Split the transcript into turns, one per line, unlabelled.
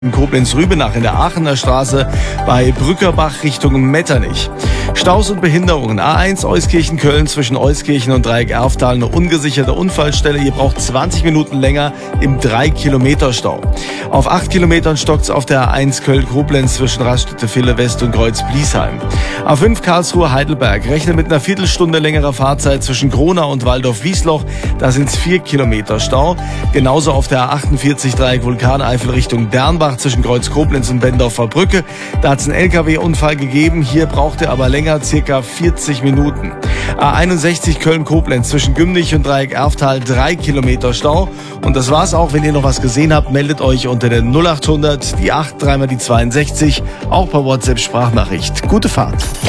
In Koblenz-Rübenach in der Aachener Straße bei Brückerbach Richtung Metternich. Staus und Behinderungen. A1 Euskirchen-Köln zwischen Euskirchen und Dreieck-Erftal eine ungesicherte Unfallstelle. Ihr braucht 20 Minuten länger im 3-Kilometer-Stau. Auf 8 Kilometern stockt's auf der A1 Köln-Koblenz zwischen Raststätte-Ville-West und Kreuz-Bliesheim. A5 Karlsruhe-Heidelberg. Rechne mit einer Viertelstunde längerer Fahrzeit zwischen Gronau und Waldorf-Wiesloch. Da sind's 4 Kilometer Stau. Genauso auf der A48 Dreieck Vulkaneifel Richtung Dernbach zwischen Kreuz-Koblenz und Bendorfer Brücke. Da hat es einen LKW-Unfall gegeben. Hier braucht er aber länger, circa 40 Minuten. A61 Köln-Koblenz zwischen Gümnich und Dreieck-Erftal 3 Kilometer Stau. Und das war's auch. Wenn ihr noch was gesehen habt, meldet euch unter der 0800 die 8 3 mal die 62, auch per WhatsApp Sprachnachricht. Gute Fahrt.